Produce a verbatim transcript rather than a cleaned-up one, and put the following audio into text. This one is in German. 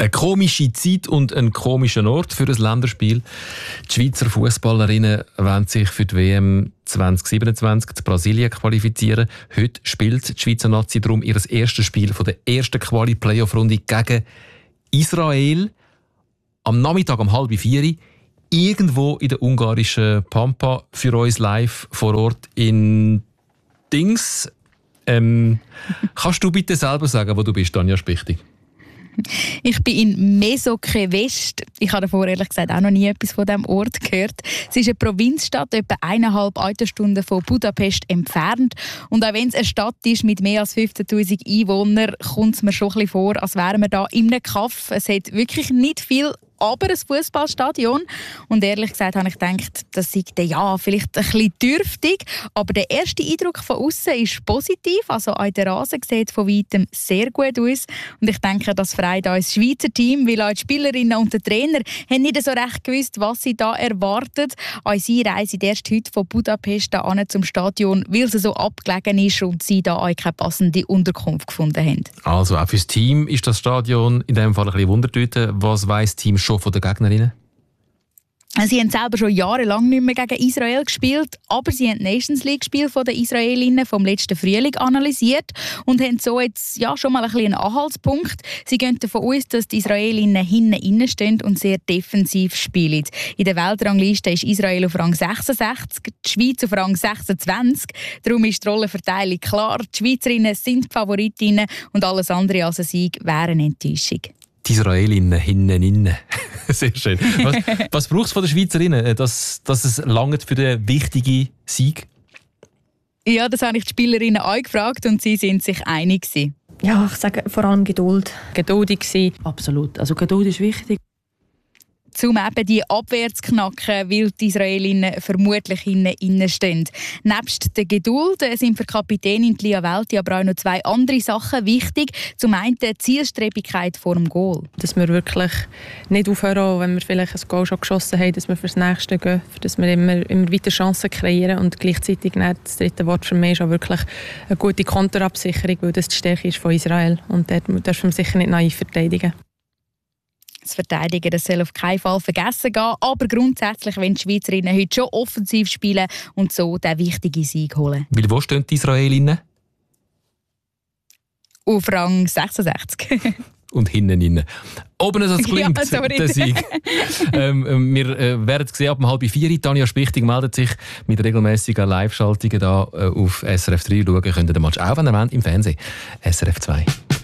Eine komische Zeit und ein komischer Ort für ein Länderspiel. Die Schweizer Fußballerinnen wollen sich für die W M zwanzig siebenundzwanzig zu Brasilien qualifizieren. Heute spielt die Schweizer Nazi darum ihr erstes Spiel von der ersten Quali-Playoff-Runde gegen Israel. Am Nachmittag um halb vier irgendwo in der ungarischen Pampa für uns live vor Ort in Dings. Ähm, kannst du bitte selber sagen, wo du bist, Tanja Spichtig? Ich bin in Mesoke West. Ich habe davor ehrlich gesagt auch noch nie etwas von diesem Ort gehört. Es ist eine Provinzstadt, etwa eineinhalb Autostunden von Budapest entfernt. Und auch wenn es eine Stadt ist mit mehr als fünfzehntausend Einwohnern, kommt es mir schon ein bisschen vor, als wären wir da in einem Kaff. Es hat wirklich nicht viel, aber ein Fußballstadion. Und ehrlich gesagt habe ich gedacht, das sei ja vielleicht ein bisschen dürftig. Aber der erste Eindruck von außen ist positiv. Also auch der Rasen sieht von weitem sehr gut aus. Und ich denke, das freut uns Schweizer Team, weil auch die Spielerinnen und der Trainer haben nicht so recht gewusst, was sie da erwartet. Auch sie reisen erst heute von Budapest an zum Stadion, weil es so abgelegen ist und sie da auch keine passende Unterkunft gefunden haben. Also auch fürs Team ist das Stadion in diesem Fall ein bisschen Wundertüte. Was weiss das Team schon von den Gegnerinnen? Sie haben selber schon jahrelang nicht mehr gegen Israel gespielt, aber sie haben das Nations League-Spiel der Israelinnen vom letzten Frühling analysiert und haben so jetzt ja, schon mal ein bisschen einen Anhaltspunkt. Sie gehen davon aus, dass die Israelinnen hinten innen stehen und sehr defensiv spielen. In der Weltrangliste ist Israel auf Rang sechsundsechzig, die Schweiz auf Rang sechsundzwanzig. Darum ist die Rollenverteilung klar. Die Schweizerinnen sind die Favoritinnen und alles andere als ein Sieg wäre eine Enttäuschung. Die Israelinnen hinten innen. Sehr schön. Was, was braucht es von den Schweizerinnen, dass, dass es langt für den wichtigen Sieg? Ja, das habe ich die Spielerinnen auch gefragt und sie sind sich einig. Ja, ich sage vor allem Geduld. Geduldig sein. Absolut. Also Geduld ist wichtig. Um eben die Abwehr zu knacken, weil die Israelinnen vermutlich hinten innen stehen. Nebst der Geduld sind für Kapitänin Lia Welti aber auch noch zwei andere Sachen wichtig. Zum einen die Zielstrebigkeit vor dem Goal. Dass wir wirklich nicht aufhören, wenn wir vielleicht ein Goal schon geschossen haben, dass wir fürs Nächste gehen, dass wir immer, immer weiter Chancen kreieren und gleichzeitig nicht, das dritte Wort für mich ist auch wirklich eine gute Konterabsicherung, weil das die Stärke ist von Israel und dort dürfen wir sicher nicht naiv verteidigen. Das Verteidigen das soll auf keinen Fall vergessen gehen, aber grundsätzlich wollen die Schweizerinnen heute schon offensiv spielen und so den wichtigen Sieg holen. Weil wo stehen die Israelinnen? Auf Rang sechsundsechzig. Und hinten innen. Oben es klingt, ja, der Sieg. ähm, wir äh, werden sehen, ab um halb vier. Tanja Spichtig meldet sich mit regelmäßigen Live-Schaltungen da, äh, auf S R F drei. Schauen könnt ihr den Match auch, wenn ihr wollt, im Fernsehen. S R F zwei.